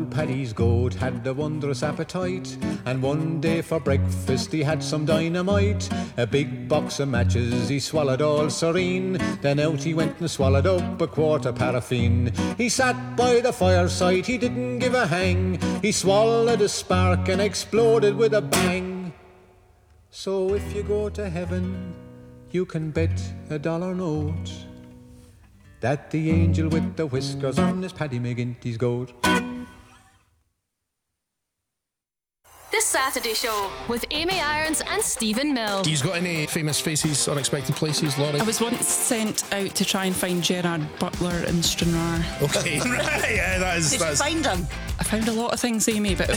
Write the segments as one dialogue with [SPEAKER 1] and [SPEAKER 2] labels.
[SPEAKER 1] Paddy's goat had a wondrous appetite, and one day for breakfast he had some dynamite. A big box of matches he swallowed all serene, then out he went and swallowed up a quart of paraffin. He sat by the fireside, he didn't give a hang, he swallowed a spark and exploded with a bang. So if you go to heaven, you can bet $1 note that the angel with the whiskers on is Paddy McGinty's goat.
[SPEAKER 2] This Saturday Show with Amy Irons and Stephen Mill.
[SPEAKER 3] He's got any famous faces, unexpected places, Laurie?
[SPEAKER 4] I was once sent out to try and find Gerard Butler in Stranraer.
[SPEAKER 3] Okay, right, yeah, that is.
[SPEAKER 5] Did you find him?
[SPEAKER 4] I found a lot of things, Amy, but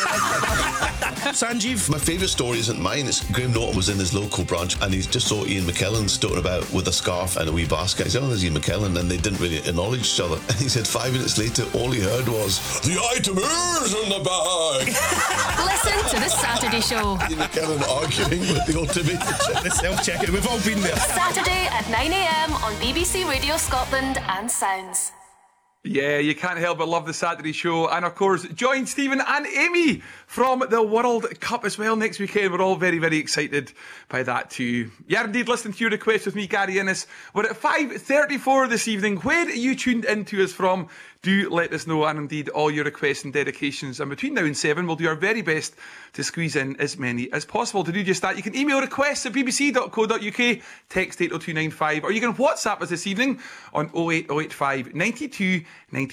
[SPEAKER 3] Sanjeev?
[SPEAKER 6] My favourite story isn't mine. It's Graham Norton was in his local branch and he just saw Ian McKellen stoating about with a scarf and a wee basket. He said, oh, there's Ian McKellen, and they didn't really acknowledge each other. And he said 5 minutes later, all he heard was, the item is in the bag.
[SPEAKER 2] Listen to The Saturday Show.
[SPEAKER 6] Ian McKellen arguing with the automated check.
[SPEAKER 3] The self-check it. We've all been there.
[SPEAKER 2] Saturday at 9 a.m. on BBC Radio Scotland and Sounds.
[SPEAKER 7] Yeah, you can't help but love The Saturday Show. And of course, join Stephen and Amy from the World Cup as well next weekend. We're all very, very excited by that too. Yeah, indeed, listening to your request with me, Gary Innes. We're at 5:34 this evening. Where are you tuned into us from? Do let us know, and indeed all your requests and dedications. And between now and 7, we'll do our very best to squeeze in as many as possible. To do just that, you can email requests at bbc.co.uk, text 80295, or you can WhatsApp us this evening on 08085 92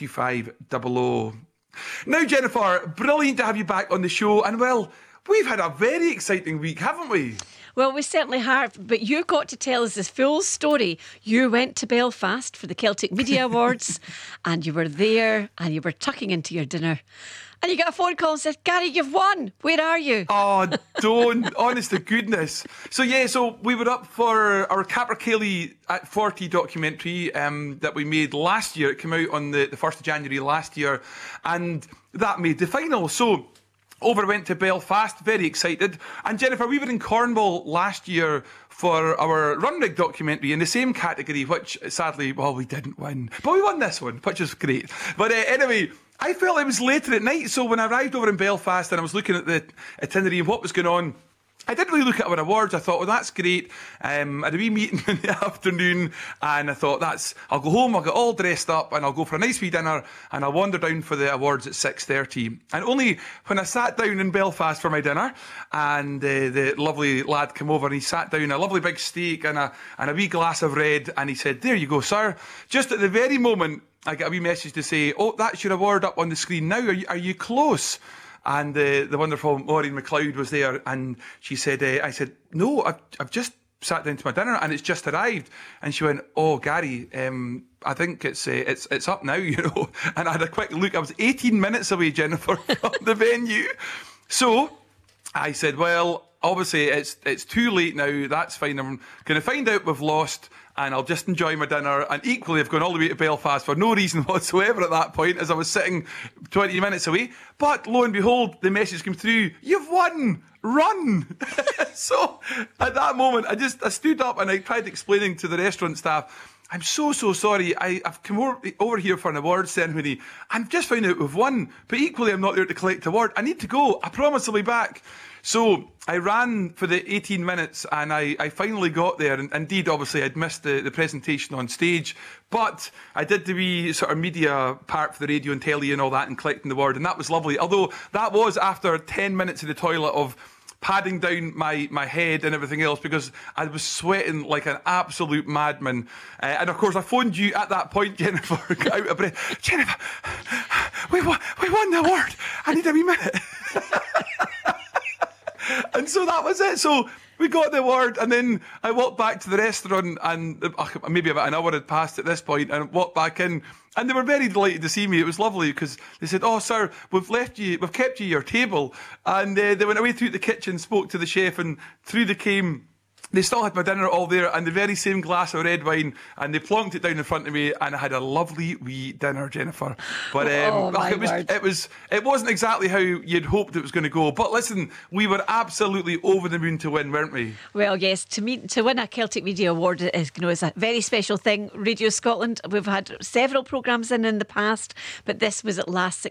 [SPEAKER 7] 95 00. Now, Jennifer, brilliant to have you back on the show. And well, we've had a very exciting week, haven't we?
[SPEAKER 8] Well, we certainly have, but you got to tell us this full story. You went to Belfast for the Celtic Media Awards and you were there and you were tucking into your dinner and you got a phone call and said, Gary, you've won. Where are you?
[SPEAKER 7] Oh, don't. Honest to goodness. So we were up for our Capercaillie at 40 documentary that we made last year. It came out on the 1st of January last year, and that made the final. So over went to Belfast, very excited. And Jennifer, we were in Cornwall last year for our Runrig documentary in the same category, which sadly, well, we didn't win. But we won this one, which is great. But anyway, I felt it was later at night, so when I arrived over in Belfast and I was looking at the itinerary and what was going on, I didn't really look at our awards. I thought, well, that's great. I had a wee meeting in the afternoon, and I thought, I'll go home, I'll get all dressed up, and I'll go for a nice wee dinner, and I'll wander down for the awards at 6:30. And only when I sat down in Belfast for my dinner, and the lovely lad came over, and he sat down, a lovely big steak and a wee glass of red, and he said, there you go, sir. Just at the very moment, I get a wee message to say, oh, that's your award up on the screen now. Are you close? And the wonderful Maureen McLeod was there, and she said, I said, no, I've just sat down to my dinner and it's just arrived. And she went, oh, Gary, I think it's up now, you know. And I had a quick look. I was 18 minutes away, Jennifer, from the venue. So I said, well, obviously it's too late now. That's fine. I'm going to find out we've lost, and I'll just enjoy my dinner. And equally, I've gone all the way to Belfast for no reason whatsoever at that point, as I was sitting 20 minutes away. But lo and behold, the message came through, you've won, run. So at that moment, I stood up and I tried explaining to the restaurant staff, I'm so sorry. I've come over here for an award ceremony and just found out we've won. But equally, I'm not there to collect the award. I need to go. I promise I'll be back. So I ran for the 18 minutes and I finally got there. And indeed, obviously, I'd missed the presentation on stage. But I did the wee sort of media part for the radio and telly and all that and collecting the award. And that was lovely. Although that was after 10 minutes in the toilet of padding down my head and everything else because I was sweating like an absolute madman. And of course, I phoned you at that point, Jennifer, got out of breath. Jennifer, we won the award. I need a wee minute. And so that was it. So we got the award, and then I walked back to the restaurant, and maybe about an hour had passed at this point, and walked back in, and they were very delighted to see me. It was lovely because they said, "Oh, sir, we've kept you your table," and they went away through the kitchen, spoke to the chef, and through they came. They still had my dinner all there and the very same glass of red wine, and they plonked it down in front of me, and I had a lovely wee dinner, Jennifer. But it wasn't exactly how you'd hoped it was going to go. But listen, we were absolutely over the moon to win, weren't we?
[SPEAKER 8] Well, yes, to win a Celtic Media Award is a very special thing. Radio Scotland, we've had several programmes in the past, but this was at last